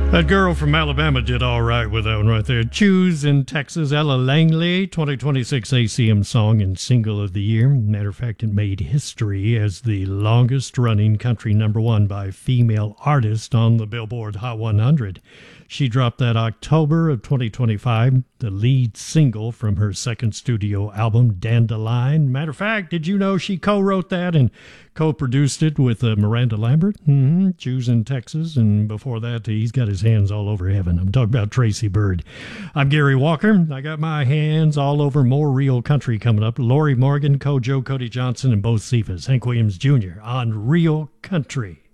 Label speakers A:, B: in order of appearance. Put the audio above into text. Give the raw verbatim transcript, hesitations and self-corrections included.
A: That girl from Alabama did all right with that one right there. Choose in Texas, Ella Langley, twenty twenty-six A C M Song and Single of the Year. Matter of fact, it made history as the longest-running country number one by female artist on the Billboard Hot one hundred. She dropped that October of twenty twenty-five, the lead single from her second studio album, Dandelion. Matter of fact, did you know she co-wrote that and co-produced it with uh, Miranda Lambert? Mm-hmm. Choose in Texas, and before that, he's got his hands all over heaven. I'm talking about Tracy Byrd. I'm Gary Walker. I got my hands all over more real country coming up. Lori Morgan, Kojo, Cody Johnson, and Bo Cephas. Hank Williams Junior on Real Country.